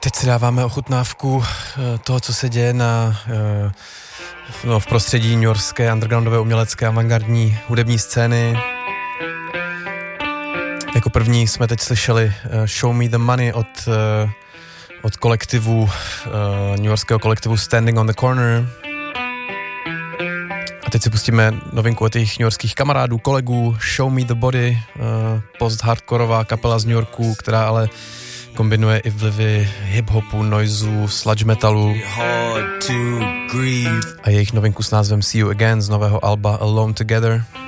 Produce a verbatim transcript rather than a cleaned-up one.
teď si dáváme ochutnávku toho, co se děje na, no, v prostředí newyorské undergroundové umělecké avantgardní hudební scény. Jako první jsme teď slyšeli Show Me the Money od, od kolektivu, newyorského kolektivu Standing on the Corner. A teď si pustíme novinku od jejich newyorských kamarádů, kolegů, Show Me the Body, post-hardkorová kapela z New Yorku, která ale kombinuje i vlivy hip-hopu, noiseu, sludge metalu a jejich novinku s názvem See You Again z nového alba Alone Together.